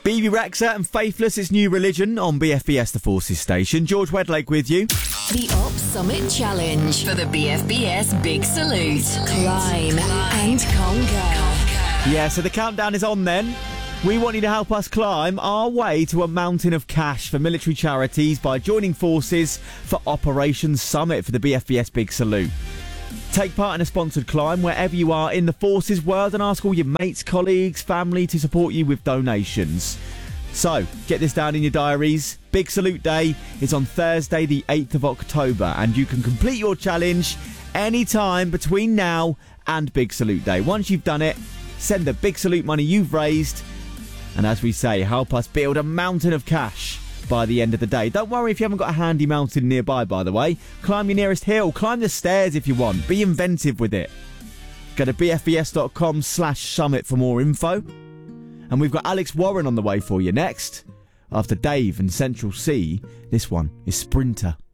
BB Rexa and Faithless, its new religion on BFBS The Forces station. George Wedlake with you. The Ops Summit Challenge for the BFBS Big Salute. Climb and conquer. Yeah, so the countdown is on then. We want you to help us climb our way to a mountain of cash for military charities by joining forces for Operation Summit for the BFBS Big Salute. Take part in a sponsored climb wherever you are in the forces world and ask all your mates, colleagues, family to support you with donations. So, get this down in your diaries. Big Salute Day is on Thursday the 8th of October and you can complete your challenge anytime between now and Big Salute Day. Once you've done it, send the Big Salute money you've raised and, as we say, help us build a mountain of cash by the end of the day. Don't worry if you haven't got a handy mountain nearby, by the way. Climb your nearest hill, climb the stairs if you want. Be inventive with it. Go to bfbs.com/summit for more info. And we've got Alex Warren on the way for you next. After Dave and Central C, this one is Sprinter.